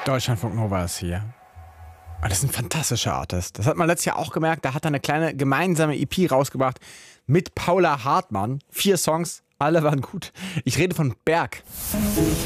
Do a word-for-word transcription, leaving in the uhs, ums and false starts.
Deutschlandfunk Nova ist hier. Und das ist ein fantastischer Artist. Das hat man letztes Jahr auch gemerkt. Da hat er eine kleine gemeinsame E P rausgebracht mit Paula Hartmann. Vier Songs, alle waren gut. Ich rede von Berg.